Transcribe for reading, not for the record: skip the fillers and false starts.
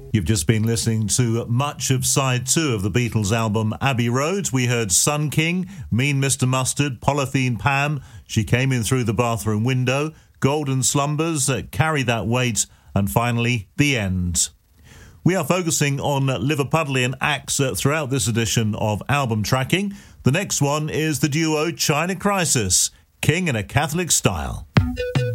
You've just been listening to much of side 2 of the Beatles album Abbey Road. We heard Sun King, Mean Mr Mustard, Polythene Pam, She Came In Through the Bathroom Window, Golden Slumbers, Carry That Weight, and finally, The End. We are focusing on Liverpudlian acts throughout this edition of Album Tracking. The next one is the duo China Crisis, King in a Catholic Style.